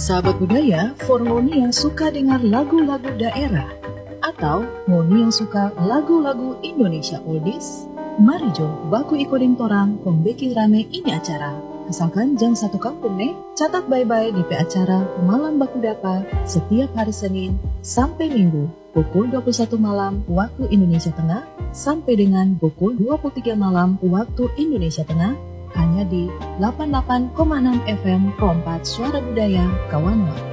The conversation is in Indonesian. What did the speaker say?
Sahabat budaya, for ngoni yang suka dengar lagu-lagu daerah atau ngoni yang suka lagu-lagu Indonesia oldies, mari jo baku ikodeng torang pembikin rame ini acara. Asalkan jang satu kampung nih, catat bye-bye di acara Malam Baku Dapa setiap hari Senin sampai Minggu pukul 21 malam waktu Indonesia Tengah sampai dengan pukul 23 malam waktu Indonesia Tengah hanya di 88,6 FM Kompas Suara Budaya Kawanwa.